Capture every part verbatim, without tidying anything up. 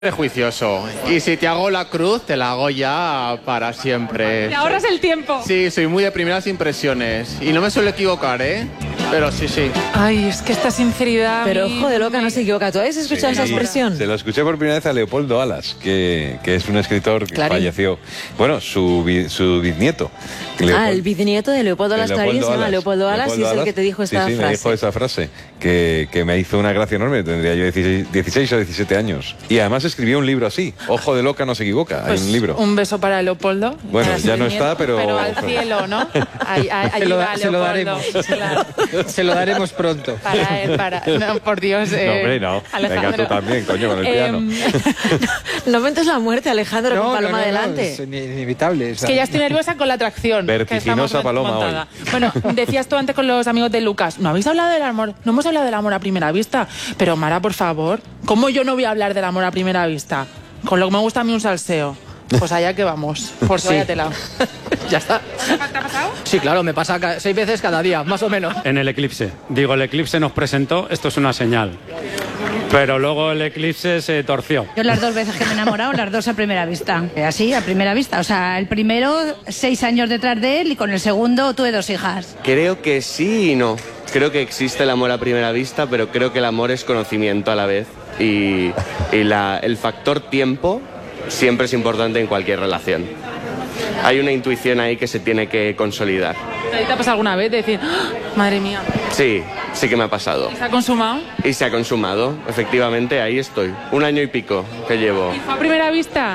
Prejuicioso. Y si te hago la cruz, te la hago ya para siempre. Te ahorras el tiempo. Sí, soy muy de primeras impresiones. Y no me suelo equivocar, ¿eh? Pero sí, sí. Ay, es que esta sinceridad... Pero ojo de loca, no se equivoca. ¿Tú habéis escuchado Sí, esa expresión? Se lo escuché por primera vez a Leopoldo Alas, que, que es un escritor que Clarín. falleció. Bueno, su, bi- su bisnieto. Leopoldo- Ah, el bisnieto de Leopoldo Alas de Clarín se llama Alas. Leopoldo Alas y es el Alas. que te dijo esta sí, sí, frase. me dijo esa frase, que, que me hizo una gracia enorme. Tendría yo dieciséis, dieciséis o diecisiete años. Y además escribió un libro así. Ojo de loca, no se equivoca. Pues Hay un libro. un beso para Leopoldo. Bueno, para su ya no bisnieto, está, pero- Pero al cielo, ¿no? Ahí, ahí, Se lo, va se lo Leopoldo. daremos. Claro. Se lo daremos pronto. Para él, para... No, por Dios, eh, No, hombre, no. Alejandro. Venga, tú también, coño, con el Eh, piano. No mentes la muerte, Alejandro, con Paloma no, no, delante. es inevitable. Es que ya estoy nerviosa con la atracción. que Vertiginosa estamos Paloma montada. Bueno, decías tú antes con los amigos de Lucas, ¿no habéis hablado del amor? No hemos hablado del amor a primera vista. Pero Mara, por favor, ¿cómo yo no voy a hablar del amor a primera vista? Con lo que me gusta a mí un salseo. Pues allá que vamos, por si Sí. vaya tela. Ya está. ¿Te ha pasado? Sí, claro, me pasa ca- seis veces cada día, más o menos. En el eclipse. Digo, el eclipse nos presentó, esto es una señal. Pero luego el eclipse se torció. Yo las dos veces que me he enamorado, las dos a primera vista. Eh, Así, a primera vista. O sea, el primero, seis años detrás de él y con el segundo tuve dos hijas. Creo que sí y no. Creo que existe el amor a primera vista, pero creo que el amor es conocimiento a la vez. Y, y la- el factor tiempo siempre es importante en cualquier relación. Hay una intuición ahí que se tiene que consolidar. ¿Te ha pasado alguna vez de decir, ¡ah! Madre mía, Sí, sí que me ha pasado. se ha consumado? Y se ha consumado, efectivamente, ahí estoy. Un año y pico que llevo. ¿Y fue a primera vista?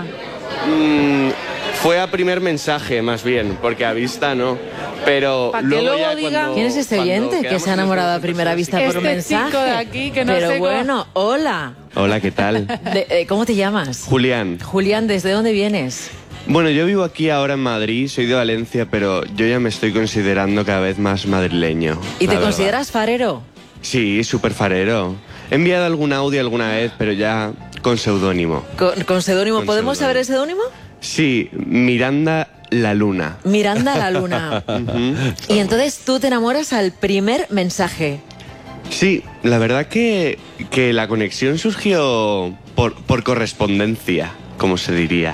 Mm, fue a primer mensaje, más bien, porque a vista no. Pero Pa' que luego, luego ya diga- cuando- ¿Quién es este cuando oyente que quedamos se ha en los enamorado a momentos primera así. vista por un Este mensaje? chico de aquí, que no Pero sé cómo- bueno, hola. Hola, ¿qué tal? De- eh, ¿Cómo te llamas? Julián. Julián, ¿desde dónde vienes? Bueno, yo vivo aquí ahora en Madrid, soy de Valencia, pero yo ya me estoy considerando cada vez más madrileño. ¿Y la te verdad. consideras farero? Sí, súper farero. He enviado algún audio alguna vez, pero ya con seudónimo. ¿Con, con seudónimo? Con ¿Podemos saber seudónimo. el seudónimo? Sí, Miranda la Luna. Miranda la Luna. Y entonces tú te enamoras al primer mensaje. Sí, la verdad que, que la conexión surgió por, por correspondencia, como se diría.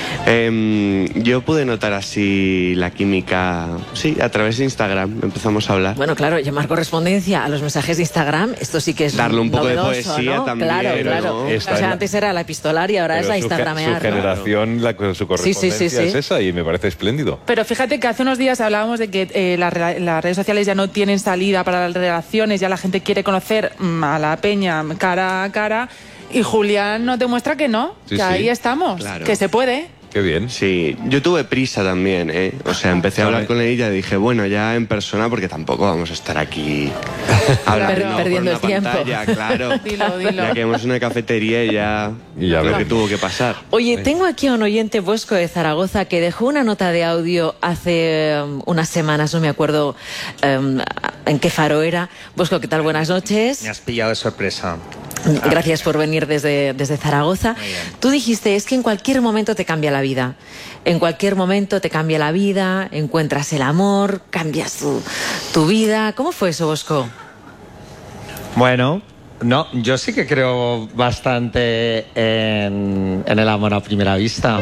Em, yo pude notar así la química, sí, a través de Instagram empezamos a hablar. Bueno, claro, llamar correspondencia a los mensajes de Instagram, esto sí que es Darle un poco de novedoso, poesía ¿no? también, Claro, ¿no? claro. Esta O es sea, la- antes era la epistolaria, ahora es Pero la su ge- instagramear. Su ¿no? generación, la, su correspondencia sí, sí. es esa y me parece espléndido. Pero fíjate que hace unos días hablábamos de que eh, las, rela- las redes sociales ya no tienen salida para las relaciones, ya la gente quiere conocer mm, a la peña cara a cara, y Julián nos demuestra que no, Sí, que sí. ahí estamos, Claro. que se puede. Qué bien. Sí, yo tuve prisa también, ¿eh? O sea, empecé a hablar con ella y dije, bueno, ya en persona, porque tampoco vamos a estar aquí hablando Per- por perdiendo una el tiempo. pantalla, claro. Dilo, dilo. Ya que hemos en una cafetería y ya, Y ya lo ves. que tuvo que pasar. Oye, tengo aquí a un oyente Bosco de Zaragoza que dejó una nota de audio hace um, unas semanas, no me acuerdo um, en qué faro era. Bosco, ¿qué tal? Buenas noches. Me has pillado de sorpresa. Gracias por venir desde, desde Zaragoza. Tú dijiste, es que en cualquier momento te cambia la vida. En cualquier momento te cambia la vida, encuentras el amor, cambias tu, tu vida. ¿Cómo fue eso, Bosco? Bueno, no, yo sí que creo bastante en, en el amor a primera vista.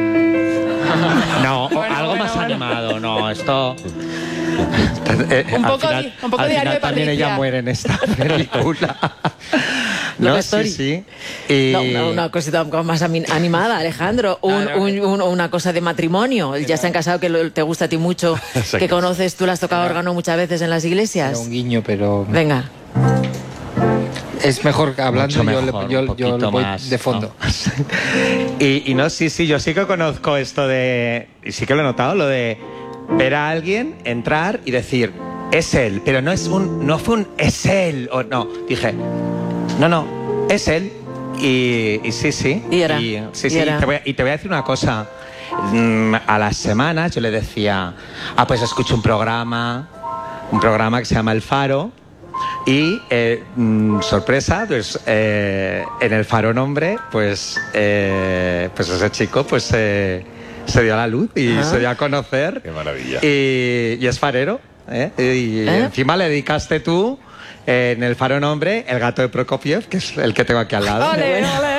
No, Bueno, algo bueno, más bueno. animado, no, esto... Eh, Un al poco final- di- un poco al diario final de también Patricia. ella muere en esta película. Love No, Story. sí, sí. Y... No, una, una cosita un poco más ami- animada, Alejandro. Un- Claro. un- un- una cosa de matrimonio. Ya se han casado, que lo- te gusta a ti mucho, que conoces, tú le has tocado órgano muchas veces en las Era iglesias. un guiño, pero Venga. es mejor que hablando. Mucho Yo, mejor, le, yo, un yo poquito le voy más, de fondo. ¿no? y, y no, sí, sí, yo sí que conozco esto de... Y sí que lo he notado, lo de ver a alguien, entrar y decir, es él, pero no es un... No fue un es él, o no. Dije, no, no, es él. Y, y sí, sí. Y era, sí, y sí. era. Te voy a- y te voy a decir una cosa. Mm, A las semanas yo le decía, ah, pues escucho un programa, un programa que se llama El Faro. Y, eh, mm, sorpresa, pues eh, en El Faro Nombre, pues, eh, pues ese chico pues eh, se dio a la luz y Ah. se dio a conocer. Qué maravilla. Y, y es farero. ¿eh? Y ¿Eh? encima le dedicaste tú, eh, en El Faro Nombre, el gato de Prokofiev, que es el que tengo aquí al lado. Ole, ole.